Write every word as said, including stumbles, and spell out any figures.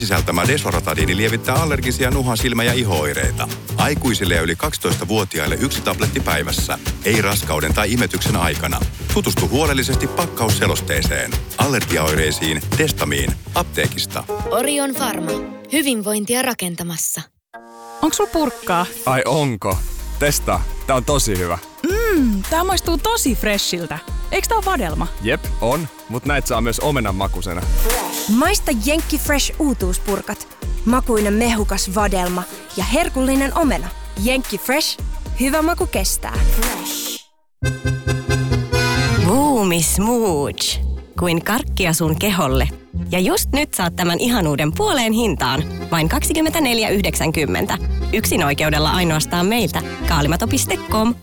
Sisältämä Desloratadiini lievittää allergisia nuha-, silmä- ja iho-oireita. Aikuisille ja yli kaksitoistavuotiaille yksi tabletti päivässä. Ei raskauden tai imetyksen aikana. Tutustu huolellisesti pakkausselosteeseen. Allergiaoireisiin, Testamiin, apteekista. Orion Pharma. Hyvinvointia rakentamassa. Onks sulla purkkaa? Ai onko? Testaa. Tää on tosi hyvä. Mmm, tää maistuu tosi freshiltä. Eiks tää oo vadelma? Jep, on. Mut näitä saa myös omenan makusena. Maista Jenkki Fresh uutuuspurkat. Makuinen mehukas vadelma ja herkullinen omena. Jenkki Fresh. Hyvä maku kestää. Boomi Smooch. Kuin karkkia sun keholle. Ja just nyt saat tämän ihanuuden puoleen hintaan. Vain kaksikymmentäneljä yhdeksänkymmentä. Yksin oikeudella ainoastaan meiltä. Kaalimato piste com.